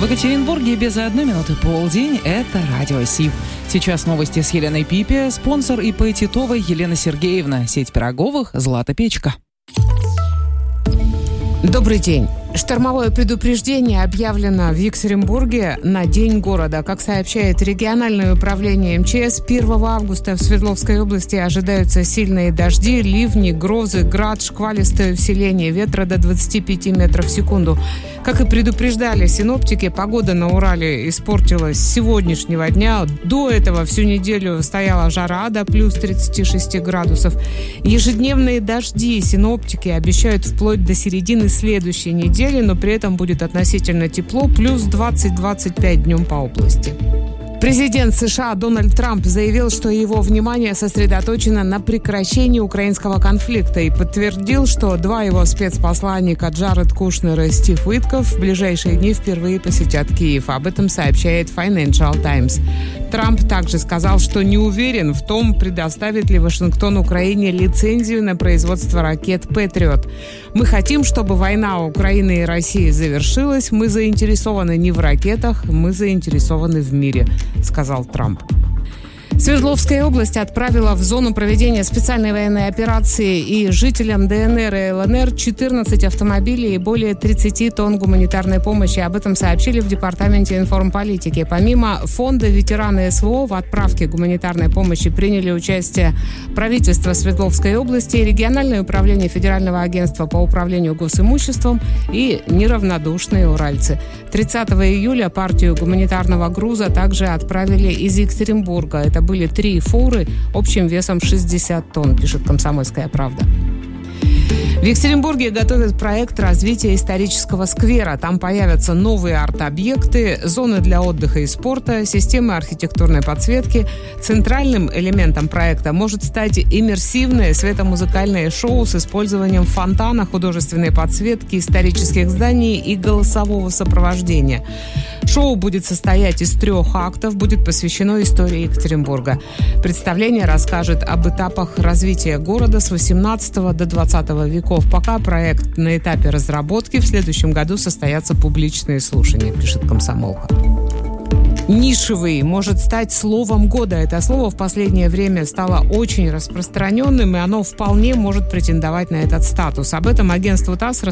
В Екатеринбурге без 1 минуты полдень. Это Радио СИ. Сейчас новости с Еленой Пипи. Спонсор ИП Титовой Елена Сергеевна. Сеть пироговых «Злата Печка». Добрый день. Штормовое предупреждение объявлено в Екатеринбурге на День города. Как сообщает региональное управление МЧС, 1 августа в Свердловской области ожидаются сильные дожди, ливни, грозы, град, шквалистое усиление ветра до 25 метров в секунду. Как и предупреждали синоптики, погода на Урале испортилась с сегодняшнего дня. До этого всю неделю стояла жара до плюс 36 градусов. Ежедневные дожди синоптики обещают вплоть до середины следующей недели, но при этом будет относительно тепло, плюс 20-25 днем по области. Президент США Дональд Трамп заявил, что его внимание сосредоточено на прекращении украинского конфликта и подтвердил, что 2 его спецпосланника Джаред Кушнер и Стив Уитков в ближайшие дни впервые посетят Киев. Об этом сообщает Financial Times. Трамп также сказал, что не уверен в том, предоставит ли Вашингтон Украине лицензию на производство ракет «Патриот». «Мы хотим, чтобы война Украины и России завершилась. Мы заинтересованы не в ракетах, мы заинтересованы в мире», — сказал Трамп. Свердловская область отправила в зону проведения специальной военной операции и жителям ДНР и ЛНР 14 автомобилей и более 30 тонн гуманитарной помощи. Об этом сообщили в Департаменте информполитики. Помимо фонда ветераны СВО в отправке гуманитарной помощи приняли участие правительство Свердловской области, региональное управление Федерального агентства по управлению госимуществом и неравнодушные уральцы. 30 июля партию гуманитарного груза также отправили из Екатеринбурга. Это были 3 фуры общим весом 60 тонн, пишет «Комсомольская правда». В Екатеринбурге готовят проект развития исторического сквера. Там появятся новые арт-объекты, зоны для отдыха и спорта, системы архитектурной подсветки. Центральным элементом проекта может стать иммерсивное светомузыкальное шоу с использованием фонтана, художественной подсветки, исторических зданий и голосового сопровождения. Шоу будет состоять из 3 актов, будет посвящено истории Екатеринбурга. Представление расскажет об этапах развития города с 18 до 20 веков. Пока проект на этапе разработки, в следующем году состоятся публичные слушания, пишет «Комсомолка». Нишевый может стать словом года. Это слово в последнее время стало очень распространенным, и оно вполне может претендовать на этот статус. Об этом агентству ТАСС